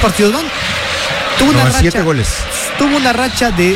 partidos van? Tuvo una racha, 7 goles. Tuvo una racha de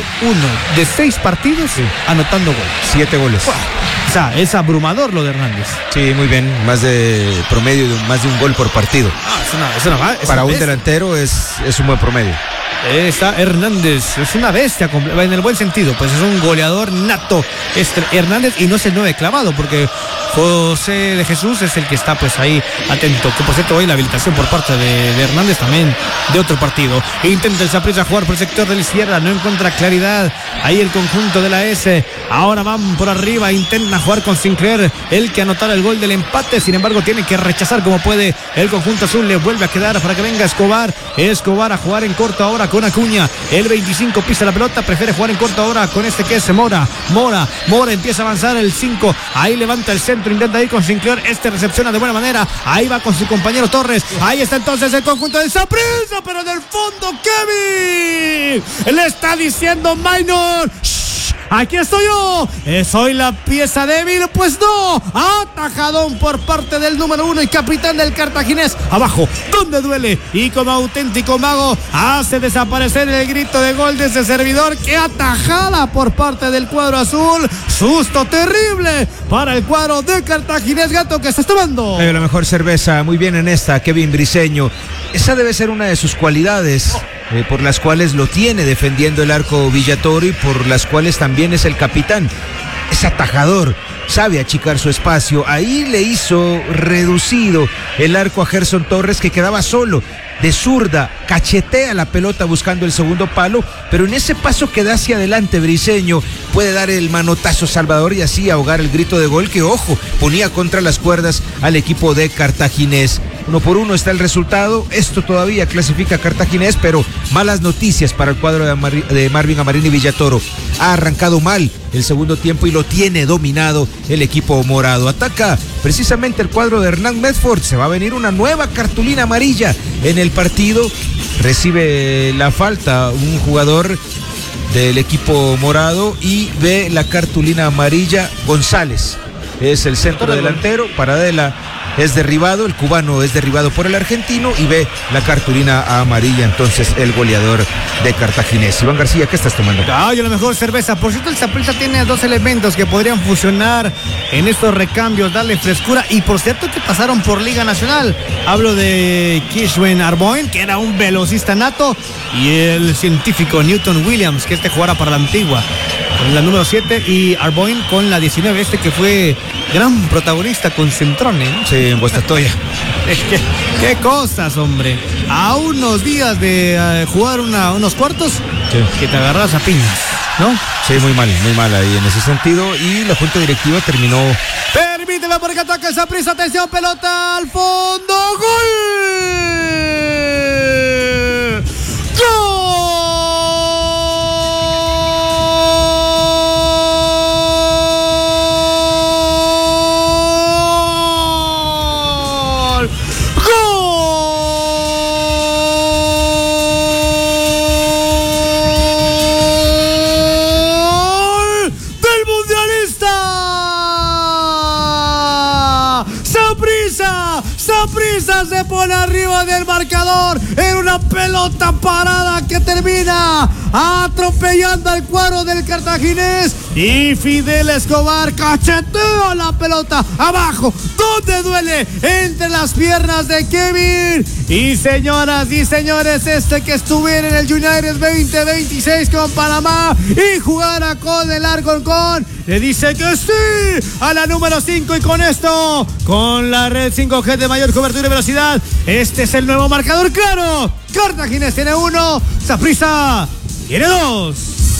6 partidos anotando gol. 7 goles. O sea, es abrumador lo de Hernández. Sí, muy bien. Más de promedio, más de un gol por partido. Para un delantero es un buen promedio. Está Hernández, es una bestia, en el buen sentido, pues es un goleador nato Hernández, y no es el 9 clavado, porque José de Jesús es el que está pues ahí atento, que por cierto hoy la habilitación por parte de Hernández también de otro partido. Intenta el Saprissa jugar por el sector de la izquierda, no encuentra claridad ahí el conjunto de la S, ahora van por arriba, intenta jugar con Sinclair, el que anotara el gol del empate, sin embargo tiene que rechazar como puede el conjunto azul, le vuelve a quedar para que venga Escobar a jugar en corto ahora con Acuña, el 25 pisa la pelota, prefiere jugar en corto ahora con este que es Mora empieza a avanzar el 5, ahí levanta el centro, intenta ir con Sinclair, recepciona de buena manera, ahí va con su compañero Torres, ahí está entonces el conjunto del Saprissa, pero en el fondo Kevin le está diciendo Minor, aquí estoy yo, soy la pieza débil, pues no, atajadón por parte del número 1 y capitán del cartaginés, abajo, donde duele, y como auténtico mago, hace desaparecer el grito de gol de ese servidor, que atajada por parte del cuadro azul, susto terrible para el cuadro de cartaginés, Gato, que está tomando. La mejor cerveza, muy bien en esta, Kevin Briseño, esa debe ser una de sus cualidades, por las cuales lo tiene defendiendo el arco Villatoro y por las cuales también es el capitán. Es atajador, sabe achicar su espacio. Ahí le hizo reducido el arco a Gerson Torres, que quedaba solo. De zurda, cachetea la pelota buscando el segundo palo, pero en ese paso que da hacia adelante Briseño puede dar el manotazo salvador y así ahogar el grito de gol que, ojo, ponía contra las cuerdas al equipo de Cartaginés. 1-1 está el resultado, esto todavía clasifica a Cartaginés, pero malas noticias para el cuadro de Marvin Amarini Villatoro. Ha arrancado mal el segundo tiempo y lo tiene dominado el equipo morado. Ataca precisamente el cuadro de Hernán Medford, se va a venir una nueva cartulina amarilla en el partido, recibe la falta un jugador del equipo morado y ve la cartulina amarilla. González es el centro delantero, Paradela es derribado, el cubano es derribado por el argentino y ve la cartulina amarilla entonces el goleador de Cartaginés. Iván García, ¿qué estás tomando? Ay, la mejor cerveza. Por cierto, el Saprissa tiene 2 elementos que podrían funcionar en estos recambios, darle frescura, y por cierto que pasaron por Liga Nacional. Hablo de Kishwen Arboin, que era un velocista nato, y el científico Newton Williams, que jugará para la Antigua, con la número 7, y Arboin con la 19, que fue gran protagonista con Centrone, ¿no? Sí, en Guastatoya. ¿Qué cosas, hombre? A unos días de jugar unos cuartos, sí, que te agarras a piñas, ¿no? Sí, muy mal ahí en ese sentido, y la junta directiva terminó. Permíteme porque ataca el Saprissa, atención, pelota al fondo, ¡gol! ¡Gol! Saprissa se pone arriba del marcador en una pelota parada que termina atropellando al cuadro del cartaginés, y Fidel Escobar cachetea la pelota abajo, donde duele, entre las piernas de Kevin. Y señoras y señores, que estuviera en el United 2026 con Panamá y jugara con el Alcorcón, le dice que sí a la número 5, y con esto, con la red 5G de mayor cobertura y velocidad, este es el nuevo marcador claro. Cartaginés tiene 1, Saprissa tiene 2.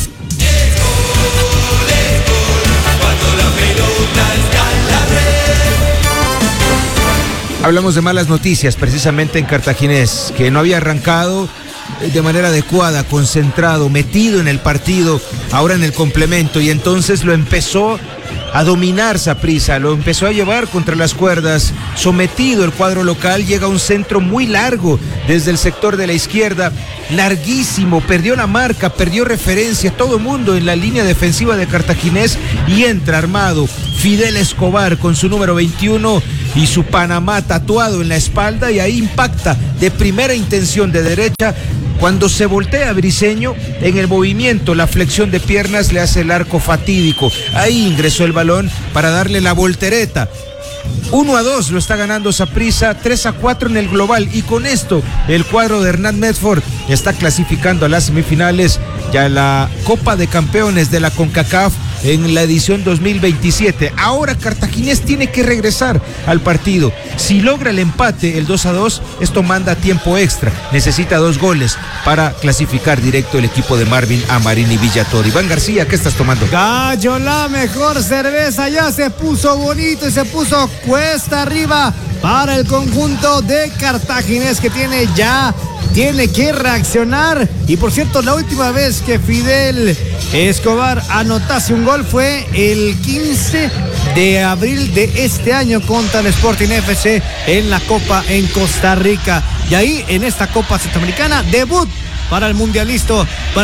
Hablamos de malas noticias precisamente en Cartaginés, que no había arrancado de manera adecuada, concentrado, metido en el partido, ahora en el complemento, y entonces lo empezó a dominar Saprissa, lo empezó a llevar contra las cuerdas, sometido el cuadro local, llega un centro muy largo desde el sector de la izquierda, larguísimo, perdió la marca, perdió referencia, todo el mundo en la línea defensiva de Cartaginés, y entra armado Fidel Escobar con su número 21, y su Panamá tatuado en la espalda, y ahí impacta de primera intención de derecha. Cuando se voltea Briseño, en el movimiento, la flexión de piernas le hace el arco fatídico. Ahí ingresó el balón para darle la voltereta. 1-2 lo está ganando Saprissa, 3-4 en el global, y con esto el cuadro de Hernán Medford está clasificando a las semifinales ya la Copa de Campeones de la CONCACAF en la edición 2027. Ahora Cartaginés tiene que regresar al partido. Si logra el empate, el 2-2, esto manda tiempo extra. Necesita 2 goles para clasificar directo el equipo de Marvin Amarini Villatoro. Iván García, ¿qué estás tomando? Gallo, la mejor cerveza, ya se puso bonito y se puso cuesta arriba para el conjunto de Cartaginés, que tiene que reaccionar. Y por cierto, la última vez que Fidel Escobar anotase un gol fue el 15 de abril de este año contra el Sporting FC en la Copa en Costa Rica. Y ahí, en esta Copa Centroamericana, debut para el mundialista,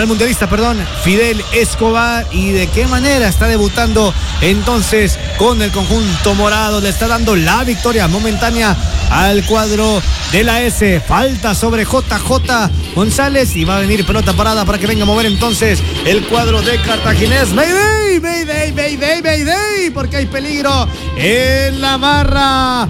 Fidel Escobar. ¿Y de qué manera está debutando entonces con el conjunto morado? Le está dando la victoria momentánea al cuadro de la S. Falta sobre JJ González y va a venir pelota parada para que venga a mover entonces el cuadro de Cartaginés. Mayday, mayday, mayday, mayday, porque hay peligro en la barra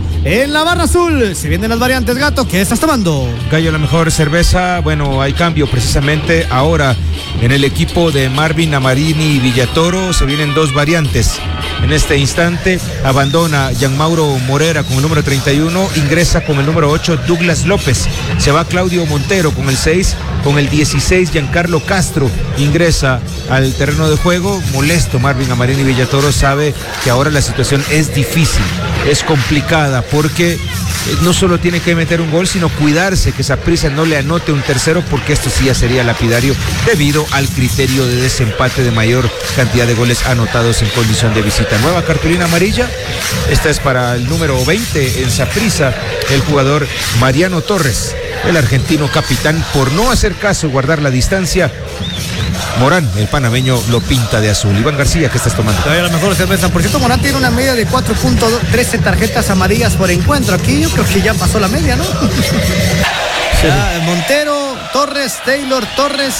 azul. Se vienen las variantes, Gato. ¿Qué estás tomando? Gallo, la mejor cerveza. Bueno, hay cambio precisamente ahora en el equipo de Marvin Amarini Villatoro. Se vienen 2 variantes. En este instante abandona Gianmauro Morera con el número 31, ingresa con el número 8 Douglas López, se va Claudio Montero con el 6, con el 16 Giancarlo Castro ingresa al terreno de juego. Molesto Marvin Amarini Villatoro, sabe que ahora la situación es difícil, es complicada, porque no solo tiene que meter un gol, sino cuidarse que Saprissa no le anote un tercero, porque esto sí ya sería lapidario debido al criterio de desempate de mayor cantidad de goles anotados en condición de visita. Nueva cartulina amarilla, esta es para el número 20 en Saprissa, el jugador Mariano Torres, el argentino capitán, por no hacer caso y guardar la distancia. Morán, el panameño, lo pinta de azul. Iván García, ¿qué estás tomando? Todavía la mejor cerveza. Por cierto, Morán tiene una media de 4.13 tarjetas amarillas por encuentro. Aquí yo creo que ya pasó la media, ¿no? Sí. Montero, Torres, Taylor, Torres.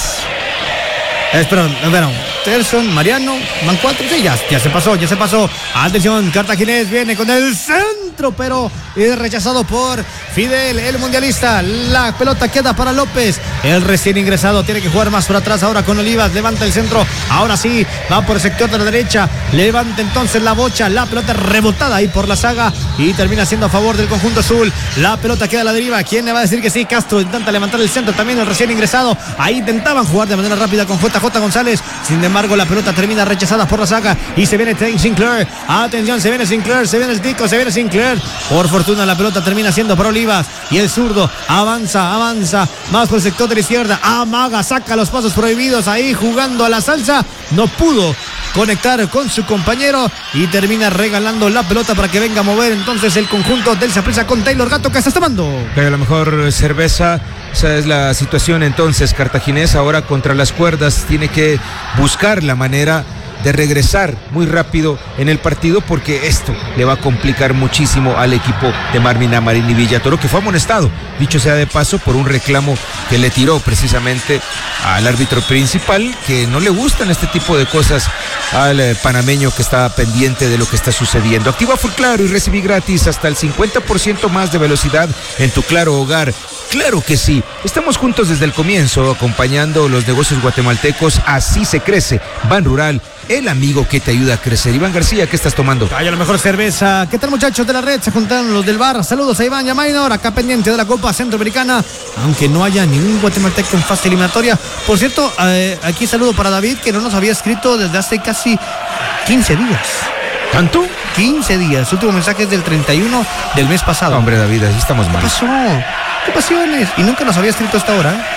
Perdón, Terson, Mariano, van 4, sí, ya se pasó. Atención, Cartaginés viene con el centro, pero es rechazado por Fidel, el mundialista. La pelota queda para López, el recién ingresado, tiene que jugar más por atrás ahora con Olivas, levanta el centro, ahora sí, va por el sector de la derecha, levanta entonces la bocha, la pelota rebotada ahí por la saga y termina siendo a favor del conjunto azul. La pelota queda a la deriva, ¿quién le va a decir que sí? Castro intenta levantar el centro, también el recién ingresado, ahí intentaban jugar de manera rápida con JJ González, sin embargo la pelota termina rechazada por la saga y se viene Sinclair. Atención, se viene Sinclair, se viene el Tico, se viene Sinclair. Por fortuna la pelota termina siendo para Olivas y el zurdo avanza más por el sector de la izquierda, amaga, saca los pasos prohibidos ahí jugando a la salsa, no pudo conectar con su compañero y termina regalando la pelota para que venga a mover entonces el conjunto del Saprissa con Taylor. Gato, ¿qué estás tomando? A lo mejor cerveza. Esa es la situación entonces. Cartaginés ahora contra las cuerdas tiene que buscar la manera de regresar muy rápido en el partido, porque esto le va a complicar muchísimo al equipo de Marvin Amarini Villatoro, que fue amonestado, dicho sea de paso, por un reclamo que le tiró precisamente al árbitro principal, que no le gustan este tipo de cosas al panameño que está pendiente de lo que está sucediendo. Activa Full Claro y recibí gratis hasta el 50% más de velocidad en tu Claro Hogar. Claro que sí, estamos juntos desde el comienzo, acompañando los negocios guatemaltecos. Así se crece. Ban Rural, el amigo que te ayuda a crecer. Iván García, ¿qué estás tomando? Vaya la mejor cerveza. ¿Qué tal, muchachos de la red? Se juntaron los del bar. Saludos a Iván y a Maynor, acá pendiente de la Copa Centroamericana, aunque no haya ningún guatemalteco en fase eliminatoria. Por cierto, aquí saludo para David, que no nos había escrito desde hace casi 15 días. ¿Tanto? 15 días. Su último mensaje es del 31 del mes pasado. Hombre, David, así estamos mal. ¿Qué pasó? ¿Qué pasiones? Y nunca nos había escrito a esta hora, ¿eh?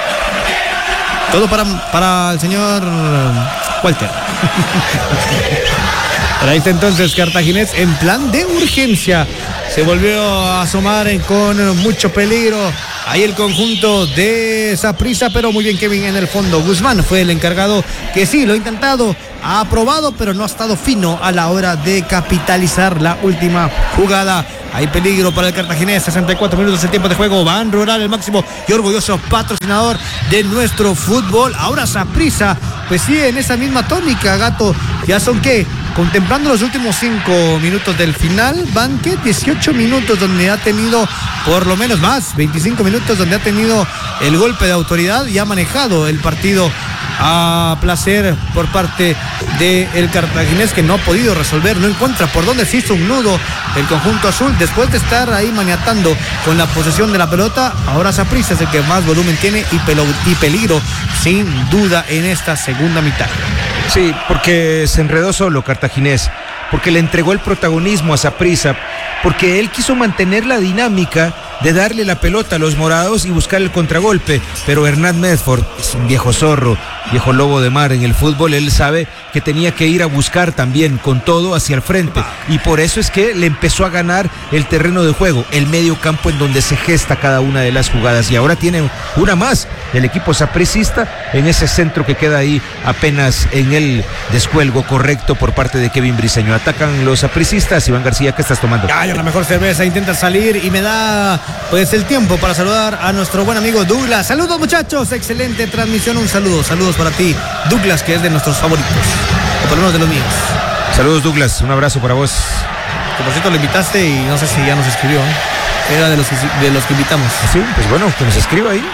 Todo para el señor Walter. Pero ahí está entonces Cartaginés en plan de urgencia. Se volvió a asomar con mucho peligro ahí el conjunto de Saprissa, pero muy bien Kevin en el fondo. Guzmán fue el encargado, que sí, lo ha intentado, ha probado, pero no ha estado fino a la hora de capitalizar la última jugada Hay peligro para el cartaginés. 64 minutos el tiempo de juego. Ban Rural, el máximo y orgulloso patrocinador de nuestro fútbol. Ahora Saprissa, pues sí, en esa misma tónica, Gato. Ya son que, contemplando los últimos 5 minutos del final, van que 18 minutos donde ha tenido, por lo menos más, 25 minutos donde ha tenido el golpe de autoridad y ha manejado el partido a placer por parte del cartaginés, que no ha podido resolver, no encuentra por dónde se hizo un nudo el conjunto azul después de estar ahí maniatando con la posesión de la pelota. Ahora Saprissa es el que más volumen tiene y peligro sin duda en esta segunda mitad. Sí, porque se enredó solo Cartaginés, porque le entregó el protagonismo a Saprissa, porque él quiso mantener la dinámica de darle la pelota a los morados y buscar el contragolpe, pero Hernán Medford es un viejo zorro, viejo lobo de mar en el fútbol. Él sabe que tenía que ir a buscar también con todo hacia el frente, y por eso es que le empezó a ganar el terreno de juego, el medio campo en donde se gesta cada una de las jugadas, y ahora tiene una más el equipo sapricista en ese centro que queda ahí apenas en el descuelgo correcto por parte de Kevin Briseño. Atacan los sapricistas. Iván García, ¿qué estás tomando? Ya, la mejor cerveza, intenta salir y me da pues el tiempo para saludar a nuestro buen amigo Douglas. Saludos, muchachos, excelente transmisión, un saludos para ti, Douglas, que es de nuestros favoritos, o por lo menos de los míos. Saludos, Douglas, un abrazo para vos. Que por cierto lo invitaste y no sé si ya nos escribió, ¿eh? Era de los que invitamos. Sí, pues bueno, que nos escriba ahí.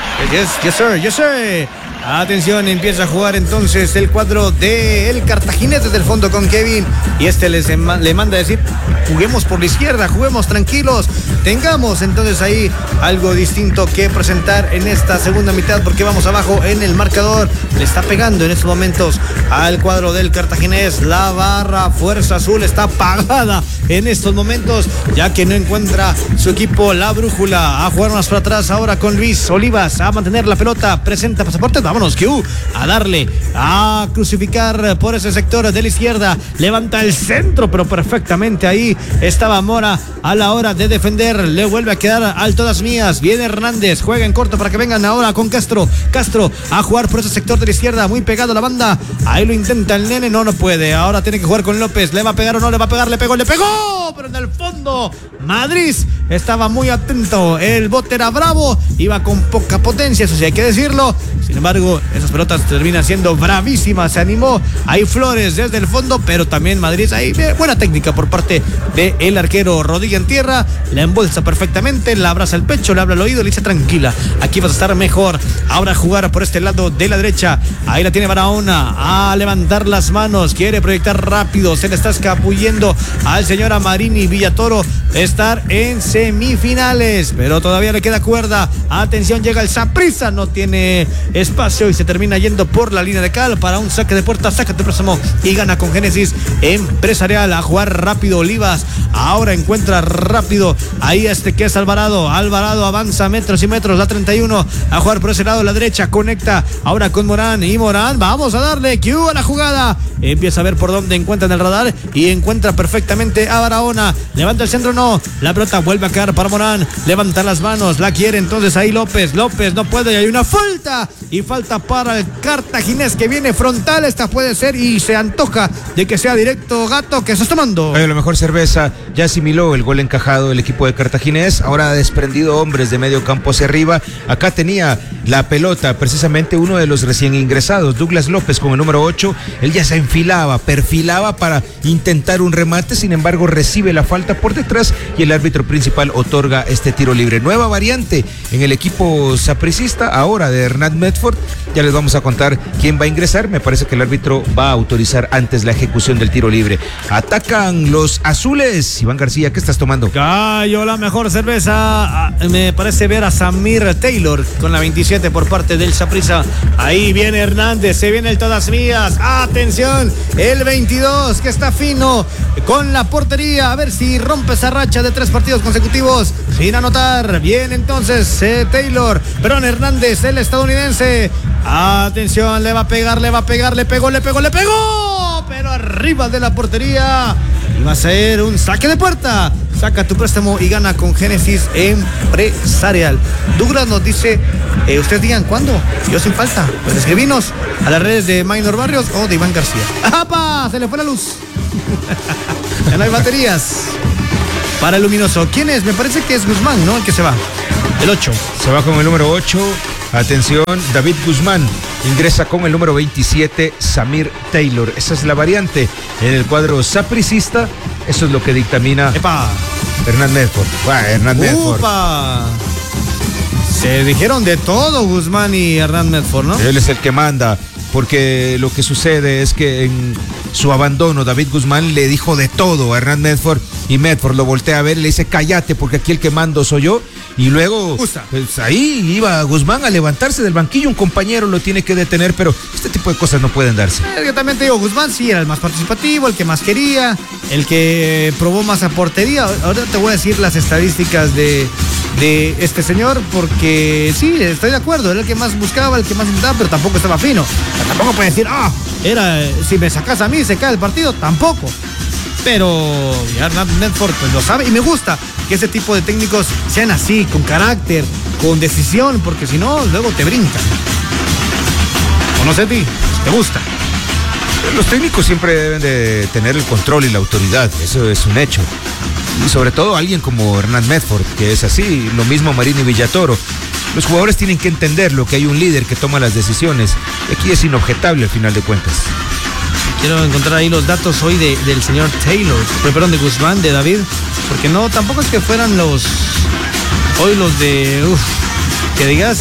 Yes sir. Atención, empieza a jugar entonces el cuadro del Cartaginés desde el fondo con Kevin, y le manda a decir: juguemos por la izquierda, juguemos tranquilos, tengamos entonces ahí algo distinto que presentar en esta segunda mitad, porque vamos abajo en el marcador. Le está pegando en estos momentos al cuadro del Cartaginés. La barra Fuerza Azul está apagada en estos momentos, ya que no encuentra su equipo la brújula. A jugar más para atrás ahora con Luis Olivas, a mantener la pelota, presenta pasaporte. Vámonos, Q, a darle, a crucificar por ese sector de la izquierda. Levanta el centro, pero perfectamente ahí estaba Mora a la hora de defender. Le vuelve a quedar al todas mías. Viene Hernández, juega en corto para que vengan ahora con Castro. Castro a jugar por ese sector de la izquierda, muy pegado a la banda. Ahí lo intenta el nene, no puede. Ahora tiene que jugar con López. ¿Le va a pegar o no le va a pegar? Le pegó, pero en el fondo Madrid estaba muy atento. El bote era bravo, iba con poca potencia, eso sí hay que decirlo. Sin embargo, esas pelotas terminan siendo bravísimas. Se animó ahí Flores desde el fondo, pero también Madrid ahí, buena técnica por parte del arquero. Rodilla en tierra, la embolsa perfectamente, la abraza el pecho, le habla al oído, le dice: tranquila, aquí vas a estar mejor. Ahora jugar por este lado de la derecha, ahí la tiene Barahona, a levantar las manos, quiere proyectar rápido, se le está escabullendo al señor Amarini. Villatoro estar en semifinales, pero todavía le queda cuerda. Atención, llega el Saprissa, no tiene espacio y se termina yendo por la línea de cal para un saque de puerta. Sácate préstamo y gana con Génesis Empresarial. A jugar rápido Olivas, ahora encuentra rápido ahí que es Alvarado avanza metros y metros, la 31, a jugar por ese lado de la derecha, conecta ahora con Morán, y Morán, vamos a darle Q a la jugada, empieza a ver por dónde encuentra en el radar y encuentra perfectamente a Barahona. Levanta el centro, no, la pelota vuelve a caer para Morán, levanta las manos, la quiere entonces ahí López no puede, y hay una falta, y falta para el Cartaginés que viene frontal. Esta puede ser, y se antoja de que sea directo. Gato, ¿qué estás tomando? La mejor cerveza, ya asimiló el gol encajado del equipo de Cartaginés, ahora ha desprendido hombres de medio campo hacia arriba. Acá tenía la pelota precisamente uno de los recién ingresados, Douglas López, con el número 8, él ya se perfilaba para intentar un remate, sin embargo recibe la falta por detrás y el árbitro principal otorga este tiro libre. Nueva variante en el equipo sapricista, ahora de Hernán Medford. Ya les vamos a contar quién va a ingresar. Me parece que el árbitro va a autorizar antes la ejecución del tiro libre. Atacan los azules. Iván García, ¿qué estás tomando? Cayó la mejor cerveza. Me parece ver a Samir Taylor con la 27 por parte del Saprissa. Ahí viene Hernández, se viene el todas mías. Atención, el 22 que está fino con la portería. A ver si rompe esa racha de 3 partidos consecutivos sin anotar. Bien entonces Taylor, perdón, Hernández, el estadounidense. Atención, le va a pegar, le pegó, pero arriba de la portería. Y va a ser un saque de puerta. Saca tu préstamo y gana con Génesis Empresarial. Douglas nos dice, ustedes digan cuándo, yo sin falta. Pues escribinos a las redes de Minor Barrios o de Iván García. ¡Apa! Se le fue la luz. Ya no hay baterías. para el Luminoso. ¿Quién es? Me parece que es Guzmán, ¿no? El que se va. El 8. Se va con el número 8. Atención, David Guzmán ingresa con el número 27, Samir Taylor. Esa es la variante en el cuadro sapricista. Eso es lo que dictamina Hernán Medford. Hernán Medford. Se dijeron de todo Guzmán y Hernán Medford, ¿no? Él es el que manda, porque lo que sucede es que en su abandono David Guzmán le dijo de todo a Hernán Medford y Medford lo voltea a ver y le dice cállate porque aquí el que mando soy yo. Y luego, pues ahí iba Guzmán a levantarse del banquillo, un compañero lo tiene que detener, pero este tipo de cosas no pueden darse. Yo también te digo, Guzmán sí era el más participativo, el que más quería, el que probó más a portería. Ahora te voy a decir las estadísticas de este señor, porque sí, estoy de acuerdo, era el que más buscaba, el que más intentaba, pero tampoco estaba fino. Tampoco puede decir, si me sacas a mí se cae el partido, tampoco. Pero Hernán Medford pues lo sabe y me gusta que ese tipo de técnicos sean así, con carácter, con decisión, porque si no, luego te brincan. O no sé a ti, ¿te gusta? Los técnicos siempre deben de tener el control y la autoridad, eso es un hecho. Y sobre todo alguien como Hernán Medford, que es así, lo mismo Marini Villatoro. Los jugadores tienen que entenderlo, que hay un líder que toma las decisiones. Aquí es inobjetable al final de cuentas. Quiero encontrar ahí los datos hoy del señor Taylor, perdón, de Guzmán, de David, porque no, tampoco es que fueran hoy los de, que digas,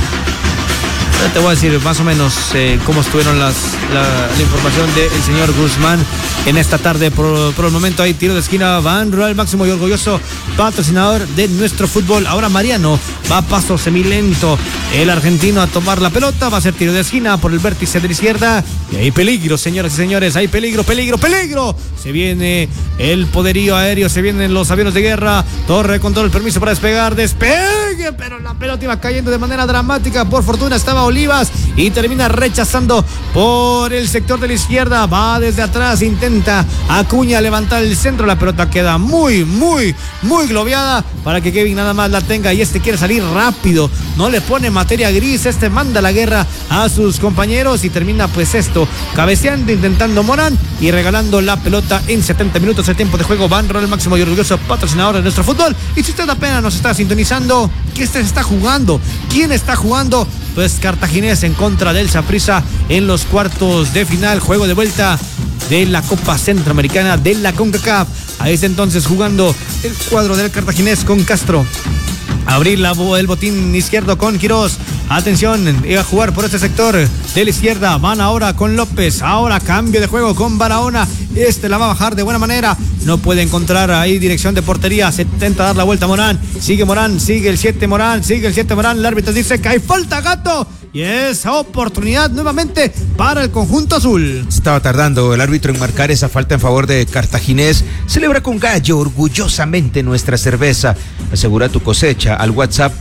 te voy a decir más o menos cómo estuvieron la información del señor Guzmán en esta tarde. Por el momento hay tiro de esquina, Van Rural, máximo y orgulloso patrocinador de nuestro fútbol. Ahora Mariano va a paso semilento, el argentino a tomar la pelota, va a hacer tiro de esquina por el vértice de la izquierda y hay peligro, señoras y señores, hay peligro. Se viene el poderío aéreo, se vienen los aviones de guerra, torre con todo el permiso para despegue, pero la pelota iba cayendo de manera dramática, por fortuna estaba Olivas y termina rechazando por el sector de la izquierda, va desde atrás, intenta Acuña levantar el centro, la pelota queda muy globeada para que Kevin nada más la tenga y este quiere salir rápido, no le pone materia gris, manda la guerra a sus compañeros y termina pues esto, cabeceando, intentando Morán y regalando la pelota en 70 minutos el tiempo de juego. Van Rural, máximo y orgulloso patrocinador de nuestro fútbol. Y si usted apenas nos está sintonizando, ¿qué se está jugando? ¿Quién está jugando? Pues Cartaginés en contra del Saprissa en los cuartos de final, juego de vuelta de la Copa Centroamericana de la CONCACAF. Ahí está entonces jugando el cuadro del Cartaginés con Castro. Abrir el botín izquierdo con Quirós. Atención, iba a jugar por este sector de la izquierda. Van ahora con López. Ahora cambio de juego con Barahona. La va a bajar de buena manera. No puede encontrar ahí dirección de portería. Se intenta dar la vuelta Morán. Sigue el 7 Morán. El árbitro dice que hay falta, Gato. Y esa oportunidad nuevamente para el conjunto azul. Estaba tardando el árbitro en marcar esa falta en favor de Cartaginés. Celebra con gallo orgullosamente nuestra cerveza. Asegura tu cosecha al WhatsApp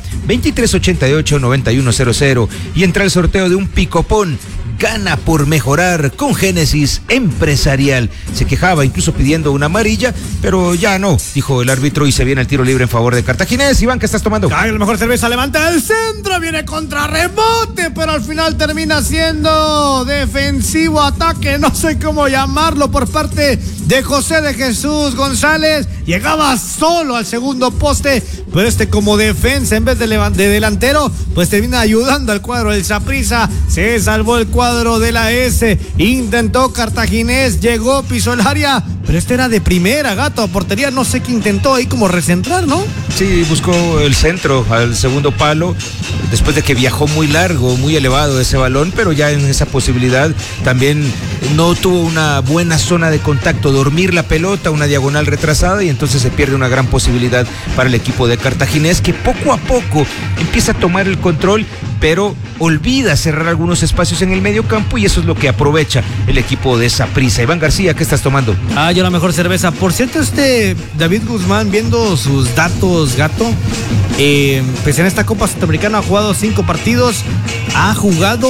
2388-9100 y entra al sorteo de un picopón. Gana por mejorar con Génesis Empresarial. Se quejaba incluso pidiendo una amarilla, pero ya no, dijo el árbitro, y se viene el tiro libre en favor de Cartaginés. Iván, ¿qué estás tomando? La mejor cerveza, levanta el centro, viene contra rebote, pero al final termina siendo defensivo ataque, no sé cómo llamarlo, por parte de José de Jesús González. Llegaba solo al segundo poste, pero como defensa en vez de delantero, pues termina ayudando al cuadro del Saprissa. Se salvó el cuadro de la S, intentó Cartaginés, llegó, pisó el área, pero era de primera, Gato, a portería, no sé qué intentó ahí como recentrar, ¿no? Sí, buscó el centro al segundo palo, después de que viajó muy largo, muy elevado ese balón, pero ya en esa posibilidad también no tuvo una buena zona de contacto, dormir la pelota, una diagonal retrasada, y entonces se pierde una gran posibilidad para el equipo de Cartaginés, que poco a poco empieza a tomar el control, pero olvida cerrar algunos espacios en el medio campo, y eso es lo que aprovecha el equipo de Saprissa. Iván García, ¿qué estás tomando? Yo la mejor cerveza. Por cierto, David Guzmán, viendo sus datos, Gato, pues en esta Copa Centroamericana ha jugado 5 partidos, ha jugado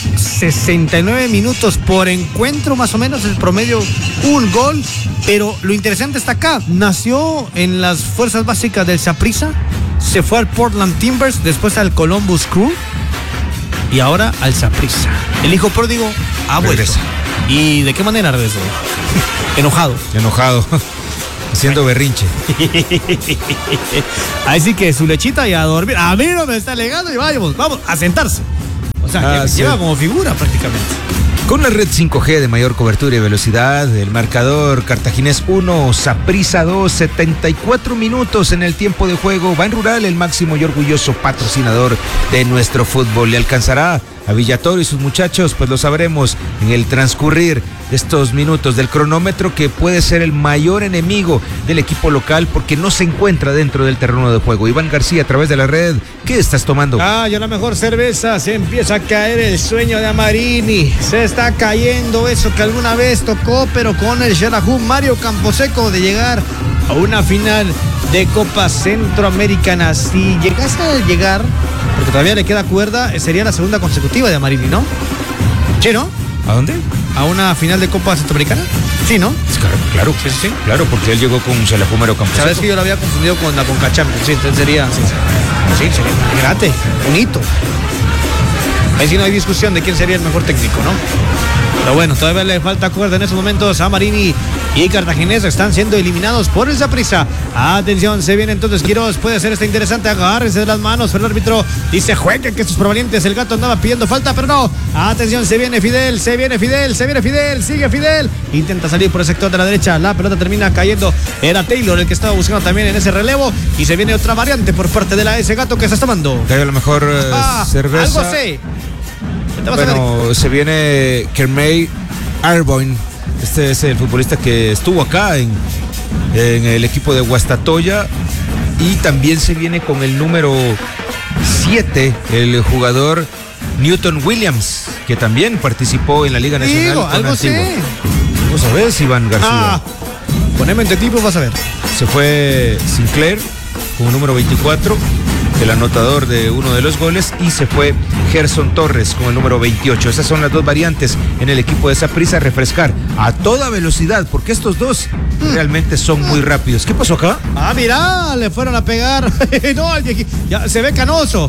69 minutos por encuentro, más o menos, el promedio, un gol, pero lo interesante está acá, nació en las fuerzas básicas del Saprissa, se fue al Portland Timbers, después al Columbus Crew y ahora al Saprissa. El hijo pródigo ha vuelto. ¿Y de qué manera regresó? Enojado. Haciendo berrinche. Ahí sí que su lechita y a dormir. A mí no me está legando y vamos a sentarse. O sea, que sí. lleva como figura prácticamente. Con la red 5G de mayor cobertura y velocidad, el marcador Cartaginés 1, Saprissa 2, 74 minutos en el tiempo de juego. Ban Rural, el máximo y orgulloso patrocinador de nuestro fútbol. ¿Le alcanzará a Villatoro y sus muchachos? Pues lo sabremos en el transcurrir de estos minutos del cronómetro, que puede ser el mayor enemigo del equipo local porque no se encuentra dentro del terreno de juego. Iván García, a través de la red, ¿qué estás tomando? Ya la mejor cerveza. Se empieza a caer el sueño de Amarini. Se está cayendo eso que alguna vez tocó, pero con el Xelajú Mario Camposeco, de llegar a una final de Copa Centroamericana. Si llegase a llegar, porque todavía le queda cuerda, sería la segunda consecutiva de Amarini, ¿no? Sí, ¿no? ¿A dónde? ¿A una final de Copa Centroamericana? Sí, ¿no? Claro, Sí. claro, porque él llegó con Xelajú Mario Camposeco. Sabes que yo lo había confundido con la Conca Champions. Sí, entonces sería. Sí, sería grande, bonito. Ahí sí no hay discusión de quién sería el mejor técnico, ¿no? Pero bueno, todavía le falta cuerda en estos momentos a Marini, y Cartaginés están siendo eliminados por el Saprissa. Atención, se viene entonces Quiroz, puede ser esta interesante, agárrense de las manos, pero el árbitro dice jueguen, que estos provenientes, el gato andaba pidiendo falta, pero no. Atención, se viene Fidel, sigue Fidel, intenta salir por el sector de la derecha, la pelota termina cayendo, era Taylor el que estaba buscando también en ese relevo, y se viene otra variante por parte de la S Gato que se está tomando. Cayó la mejor cerveza. Algo sé. Bueno, se viene Kermey Arboin. Este es el futbolista que estuvo acá en el equipo de Guastatoya. Y también se viene con el número 7, el jugador Newton Williams, que también participó en la Liga Nacional. Digo, algo sé. ¿Vos sabés, Iván García? Poneme en tipo, vas a ver. Se fue Sinclair con el número 24, el anotador de uno de los goles, y se fue Gerson Torres con el número 28. Esas son las dos variantes en el equipo de Saprissa, refrescar a toda velocidad, porque estos dos realmente son muy rápidos. ¿Qué pasó acá? Mira, le fueron a pegar. No, ya se ve canoso.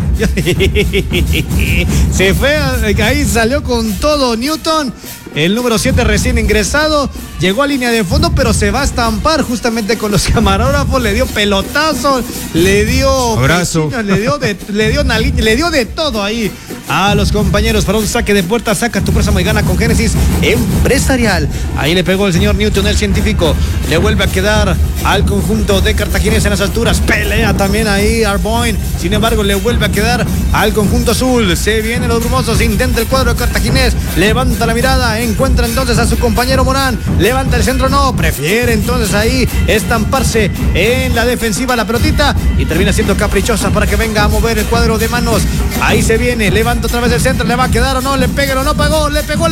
Se fue, ahí salió con todo Newton. El número 7 recién ingresado, llegó a línea de fondo, pero se va a estampar justamente con los camarógrafos. Le dio pelotazo, le dio abrazo, le dio de todo ahí a los compañeros para un saque de puerta. Saca tu préstamo y gana con Génesis Empresarial. Ahí le pegó el señor Newton, el científico. Le vuelve a quedar al conjunto de Cartaginés en las alturas. Pelea también ahí Arboin. Sin embargo, le vuelve a quedar al conjunto azul. Se vienen los brumosos, intenta el cuadro de Cartaginés. Levanta la mirada, encuentra entonces a su compañero Morán. Levanta el centro, no. Prefiere entonces ahí estamparse en la defensiva la pelotita y termina siendo caprichosa para que venga a mover el cuadro de manos. Ahí se viene, levanta otra vez el centro. ¿Le va a quedar o no? ¿Le pega o no pegó? Le pegó.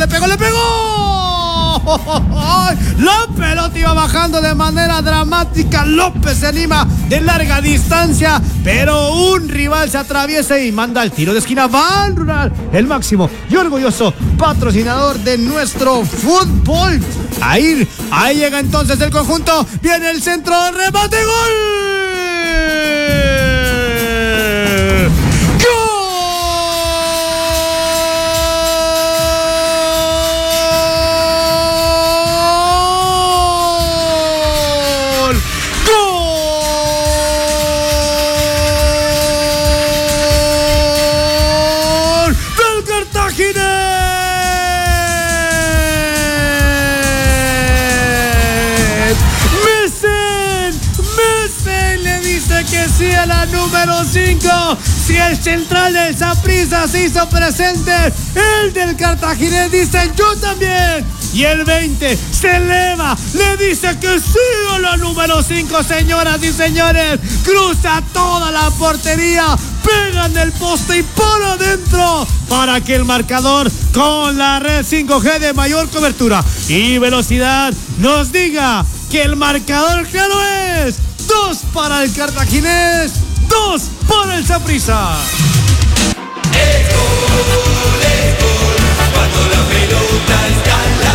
La pelota iba bajando de manera dramática. López se anima de larga distancia, pero un rival se atraviesa y manda el tiro de esquina. Ban Rural, el máximo y orgulloso patrocinador de nuestro fútbol. Ahí llega entonces el conjunto. Viene el centro, remate, gol. A la número 5, si el central del Saprissa se hizo presente, el del Cartaginés dice yo también, y el 20 se eleva, le dice que sí a la número 5, señoras y señores, cruza toda la portería, pega en el poste y por adentro, para que el marcador con la red 5G de mayor cobertura y velocidad nos diga que el marcador claro es 2 para el Cartaginés, 2 para el Saprissa. Es gol, cuando la pelota está en la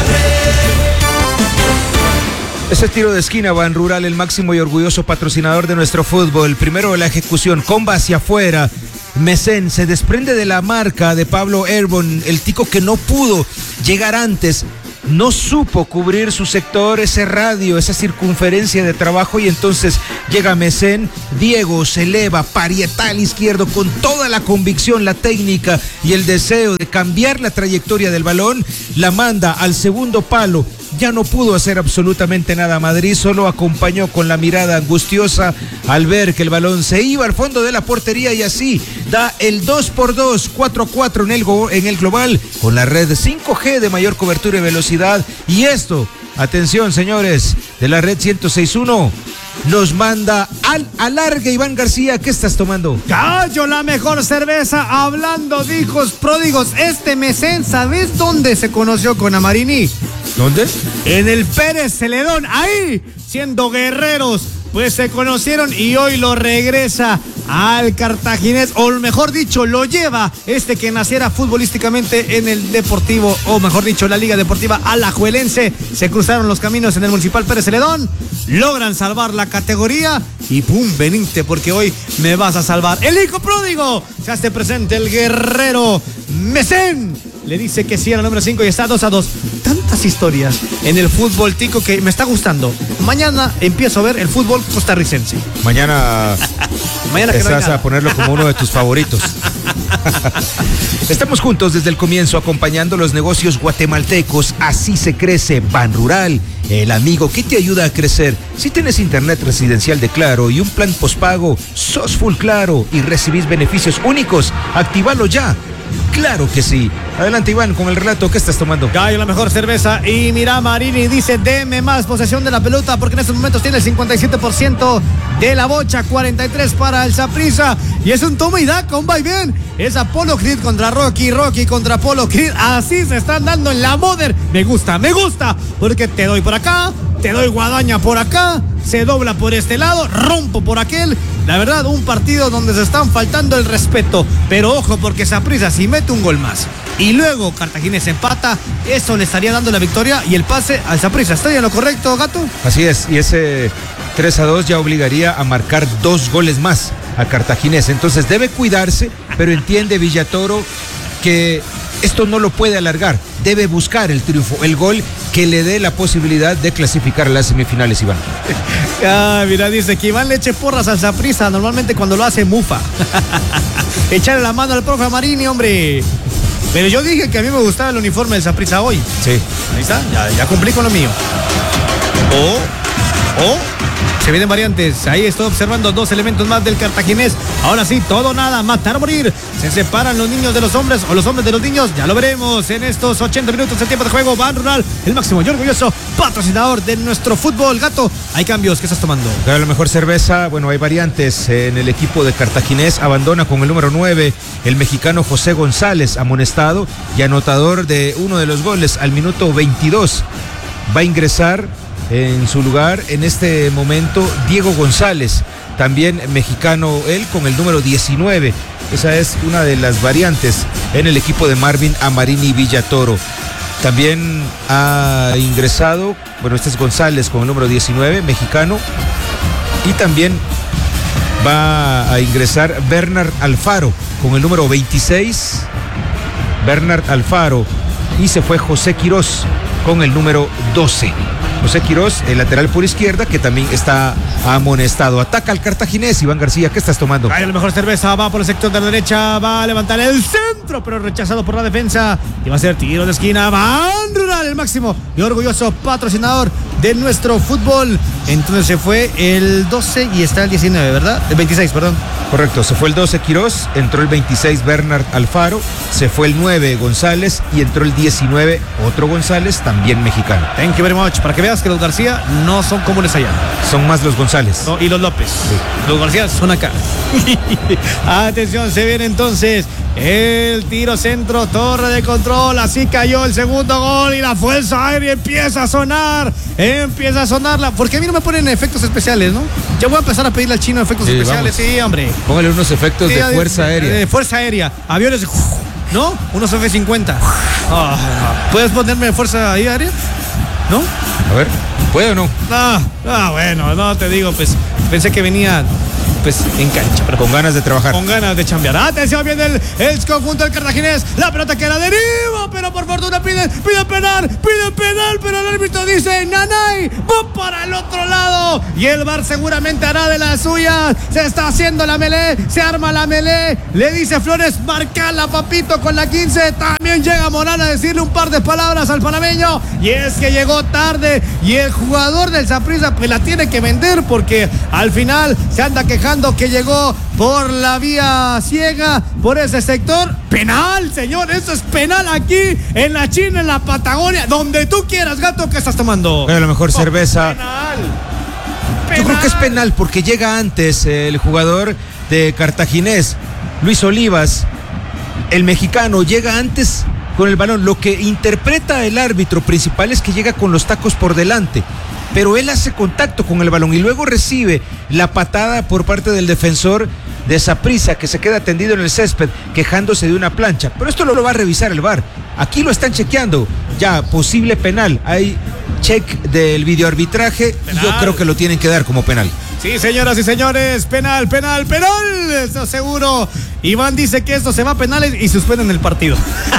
red. Ese tiro de esquina, Ban Rural, el máximo y orgulloso patrocinador de nuestro fútbol. Primero la ejecución, comba hacia afuera. Mesén se desprende de la marca de Pablo Erbon, el tico que no pudo llegar antes. no supo cubrir su sector, ese radio, esa circunferencia de trabajo, y entonces llega Mesén, Diego se eleva, parietal izquierdo, con toda la convicción, la técnica y el deseo de cambiar la trayectoria del balón, la manda al segundo palo. Ya no pudo hacer absolutamente nada Madrid, solo acompañó con la mirada angustiosa al ver que el balón se iba al fondo de la portería, y así da el 2-2, 4-4 en el global, con la red 5G de mayor cobertura y velocidad. Y esto, atención señores, de la red 106.1, nos manda al alargue. Iván García, ¿qué estás tomando? Gallo, la mejor cerveza. Hablando de hijos pródigos, este Mesén, ¿sabes dónde se conoció con Amarini? ¿Dónde? En el Pérez Celedón, ahí, siendo guerreros, pues se conocieron, y hoy lo regresa al Cartaginés, o mejor dicho, lo lleva que naciera futbolísticamente en el Deportivo, o mejor dicho, la Liga Deportiva Alajuelense. Se cruzaron los caminos en el Municipal Pérez Celedón, logran salvar la categoría, y pum, venite, porque hoy me vas a salvar. El hijo pródigo se hace presente, el guerrero Mesén le dice que sí a la número 5 y está 2-2. Tantas historias en el fútbol tico que me está gustando. Mañana empiezo a ver el fútbol costarricense. Mañana que no estás a ponerlo como uno de tus favoritos. Estamos juntos desde el comienzo, acompañando los negocios guatemaltecos. Así se crece. Ban Rural, el amigo que te ayuda a crecer. Si tienes internet residencial de Claro y un plan postpago, sos full Claro y recibís beneficios únicos, actívalo ya. Claro que sí. Adelante, Iván, con el relato. ¿Qué estás tomando? Gallo, la mejor cerveza. Y mira, Marini dice, deme más posesión de la pelota, porque en estos momentos tiene el 57% de la bocha, 43 para el Saprissa. Y es un toma y daca, un vaivén. Es Apolo Creed contra Rocky, Rocky contra Apolo Creed. Así se están dando en la Moder. Me gusta, porque te doy por acá, te doy guadaña por acá, se dobla por este lado, rompo por aquel. La verdad, un partido donde se están faltando el respeto. Pero ojo, porque Saprissa, si mete un gol más y luego Cartaginés empata, eso le estaría dando la victoria y el pase al Saprissa. ¿Estoy en lo correcto, Gato? Así es, y ese 3-2 ya obligaría a marcar 2 goles más a Cartaginés. Entonces debe cuidarse, pero entiende Villatoro que esto no lo puede alargar. Debe buscar el triunfo, el gol que le dé la posibilidad de clasificar a las semifinales, Iván. Mira, dice que Iván le eche porras al Saprissa, normalmente cuando lo hace mufa. Echarle la mano al profe Marini, hombre. Pero yo dije que a mí me gustaba el uniforme del Saprissa hoy. Sí. Ahí está, ya cumplí con lo mío. Se vienen variantes. Ahí estoy observando 2 elementos más del Cartaginés. Ahora sí, todo nada, matar o morir. Se separan los niños de los hombres o los hombres de los niños. Ya lo veremos en estos 80 minutos de tiempo de juego. Ban Rural, el máximo y orgulloso patrocinador de nuestro fútbol. Gato, hay cambios. ¿Qué estás tomando? Claro, la mejor cerveza. Bueno, hay variantes en el equipo de Cartaginés. Abandona con el número 9 el mexicano José González, amonestado y anotador de uno de los goles al minuto 22. Va a ingresar en su lugar en este momento Diego González, también mexicano él, con el número 19. Esa es una de las variantes en el equipo de Marvin Amarini Villatoro. También ha ingresado, bueno, este es González con el número 19, mexicano, y también va a ingresar Bernard Alfaro con el número 26, Bernard Alfaro, y se fue José Quirós con el número 12. José Quirós, el lateral por izquierda, que también está amonestado. Ataca al Cartaginés. Iván García, ¿qué estás tomando? Hay la mejor cerveza, va por el sector de la derecha, va a levantar el centro, pero rechazado por la defensa, y va a ser tiro de esquina. Ban Rural, el máximo y orgulloso patrocinador de nuestro fútbol. Entonces se fue el 12 y está el 19, ¿verdad? El 26, perdón. Correcto, se fue el 12 Quirós, entró el 26 Bernard Alfaro, se fue el 9 González y entró el 19 otro González, también mexicano. Thank you very much. Para que veas que los García no son comunes allá. Son más los González. No, y los López. Sí. Los García son acá. Atención, se viene entonces el tiro centro, torre de control. Así cayó el segundo gol y la fuerza aérea empieza a sonar. Empieza a sonarla. Porque a mí no me ponen efectos especiales, ¿no? Ya voy a empezar a pedirle al chino efectos especiales. Vamos. Sí, hombre. Póngale unos efectos de fuerza aérea. De fuerza aérea. Aviones, ¿no? Unos F-50. ¿Puedes ponerme fuerza aérea? ¿No? A ver, ¿puede o no? Bueno, no te digo, pues pensé que venía pues en cancha. Pero Con ganas de trabajar. con ganas de chambear. Atención, viene el conjunto del cartaginés. La pelota que la deriva, pero por fortuna pide penal, pero el árbitro dice nanay, va para el otro lado. Y el VAR seguramente hará de las suyas. Se está haciendo la melee, se arma la melee. Le dice Flores, marcala, papito, con la 15. También llega Morán a decirle un par de palabras al panameño. Y es que llegó tarde. Y el jugador del Saprissa pues la tiene que vender, porque al final se anda quejando que llegó por la vía ciega, por ese sector. Penal, señor, eso es penal aquí en la China, en la Patagonia, donde tú quieras, gato. ¿Qué estás tomando? A lo mejor cerveza. Penal. Yo creo que es penal porque llega antes el jugador de Cartaginés, Luis Olivas, el mexicano, llega antes con el balón. Lo que interpreta el árbitro principal es que llega con los tacos por delante, pero él hace contacto con el balón y luego recibe la patada por parte del defensor de Saprissa, que se queda tendido en el césped quejándose de una plancha. Pero esto lo va a revisar el VAR. Aquí lo están chequeando. Ya, posible penal. Hay check del videoarbitraje y yo creo que lo tienen que dar como penal. Sí, señoras y señores, penal. Eso seguro. Iván dice que esto se va a penales y suspenden el partido.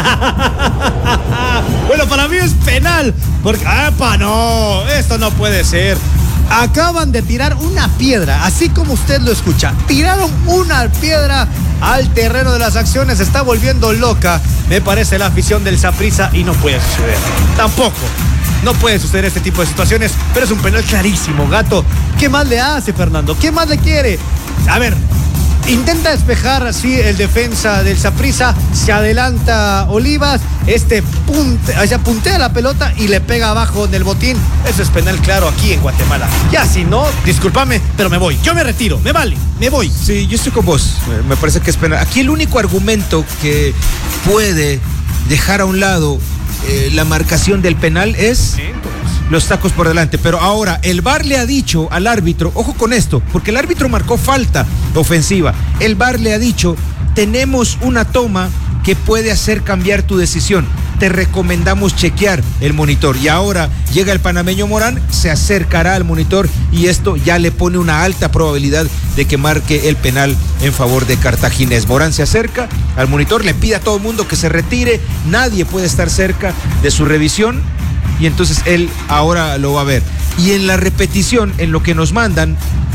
Bueno, para mí es penal. Porque, no, esto no puede ser. Acaban de tirar una piedra, así como usted lo escucha. Tiraron una piedra al terreno de las acciones. Se está volviendo loca, me parece, la afición del Saprissa, y no puede suceder. Tampoco. No puede suceder este tipo de situaciones, pero es un penal clarísimo, gato. ¿Qué más le hace, Fernando? ¿Qué más le quiere? A ver, intenta despejar así el defensa del Saprissa, se adelanta Olivas, puntea la pelota y le pega abajo en el botín. Eso es penal claro aquí en Guatemala. Ya si no, discúlpame, pero me voy. Yo me retiro, me vale, me voy. Sí, yo estoy con vos. Me parece que es penal. Aquí el único argumento que puede dejar a un lado la marcación del penal es los tacos por delante. Pero ahora el VAR le ha dicho al árbitro, ojo con esto, porque el árbitro marcó falta ofensiva. El VAR le ha dicho, tenemos una toma que puede hacer cambiar tu decisión. Te recomendamos chequear el monitor. Y ahora llega el panameño Morán, se acercará al monitor y esto ya le pone una alta probabilidad de que marque el penal en favor de Cartaginés. Morán se acerca al monitor, le pide a todo el mundo que se retire, nadie puede estar cerca de su revisión y entonces él ahora lo va a ver. Y en la repetición, en lo que nos mandan,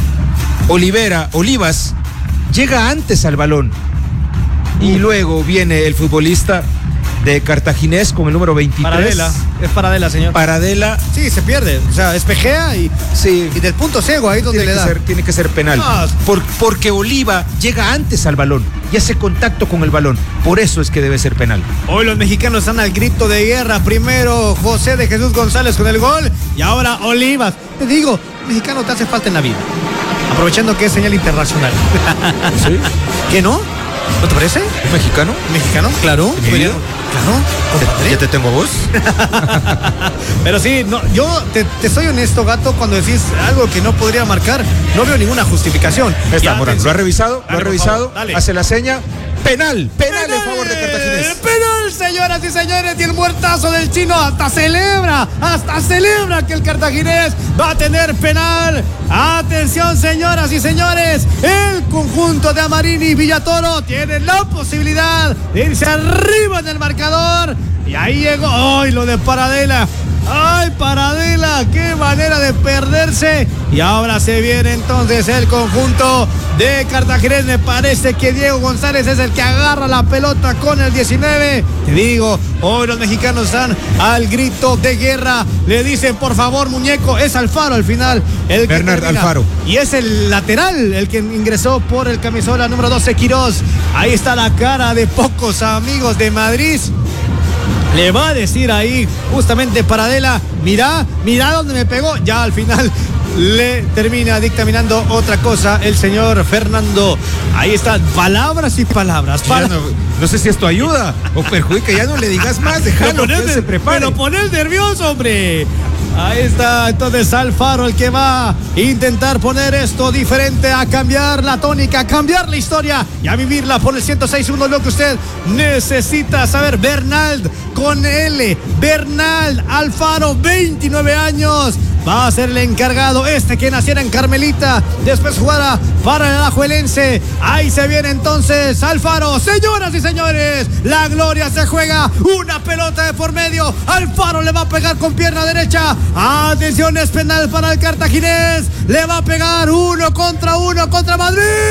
Olivas llega antes al balón y luego viene el futbolista de Cartaginés con el número 23. Es Paradela, señor. Paradela. Sí, se pierde. O sea, espejea y del punto ciego ahí donde le da. Tiene que ser penal. No. Porque Oliva llega antes al balón y hace contacto con el balón. Por eso es que debe ser penal. Hoy los mexicanos están al grito de guerra. Primero José de Jesús González con el gol y ahora Olivas. Te digo, mexicano te hace falta en la vida. Aprovechando que es señal internacional. ¿Sí? ¿Qué no? ¿No te parece? ¿Un mexicano? ¿Mexicano? Claro. ¿En mi vida? Claro, compadre. ¿Ya te tengo a vos? Pero sí, no, yo te soy honesto, gato, cuando decís algo que no podría marcar, no veo ninguna justificación. Está, Morán, ¿lo ha revisado? Dale, por favor, dale. Hace la seña. Penal en favor de Cartaginés. Penal, señoras y señores, y el muertazo del chino hasta celebra que el cartaginés va a tener penal. Atención, señoras y señores, el conjunto de Amarini y Villatoro tiene la posibilidad de irse arriba en el marcador. Y ahí llegó, ¡ay, lo de Paradela! ¡Ay, Paradela! ¡Qué manera de perderse! Y ahora se viene entonces el conjunto de Cartaginés. Me parece que Diego González es el que agarra la pelota con el 19. Te digo, hoy los mexicanos están al grito de guerra. Le dicen, por favor, muñeco, es Alfaro al final. Bernard Alfaro. Y es el lateral el que ingresó por el camisola número 12, Quirós. Ahí está la cara de pocos amigos de Madrid. Le va a decir ahí justamente Paradela, mirá dónde me pegó. Ya al final le termina dictaminando otra cosa el señor Fernando. Ahí están palabras y palabras. No sé si esto ayuda o perjudica. Ya no le digas más, déjalo que él se prepare. Pero pones nervioso, hombre. Ahí está entonces Alfaro, el que va a intentar poner esto diferente, a cambiar la tónica, a cambiar la historia y a vivirla por el 106.1, lo que usted necesita saber. Bernald con L, Bernald Alfaro, 29 años, va a ser el encargado, que naciera en Carmelita, después jugará para el Alajuelense. Ahí se viene entonces Alfaro. Señoras y señores, la gloria se juega, una pelota de por medio, Alfaro le va a pegar con pierna derecha, atención, es penal para el cartaginés, le va a pegar 1 contra Madrid.